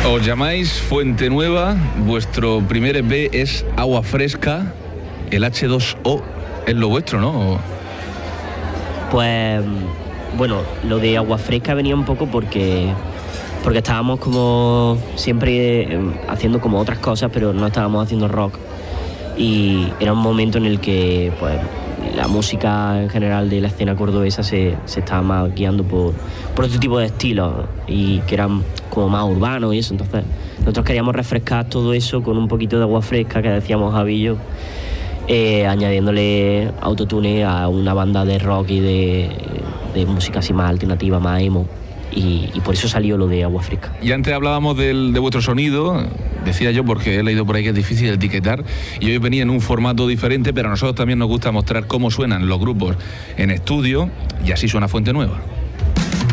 Os llamáis Fuente Nueva, vuestro primer EP es Agua Fresca, el H2O es lo vuestro, ¿no? Pues bueno, lo de Agua Fresca venía un poco porque estábamos como siempre haciendo como otras cosas, pero no estábamos haciendo rock, y era un momento en el que pues la música en general de la escena cordobesa se estaba más guiando por otro tipo de estilos, y que eran como más urbanos y eso. Entonces nosotros queríamos refrescar todo eso con un poquito de agua fresca, que decíamos Javillo, añadiéndole autotune a una banda de rock y de música así más alternativa, más emo, y por eso salió lo de Agua Fresca. Y antes hablábamos de vuestro sonido, decía yo, porque he leído por ahí que es difícil etiquetar, y hoy venía en un formato diferente, pero a nosotros también nos gusta mostrar cómo suenan los grupos en estudio, y así suena Fuente Nueva.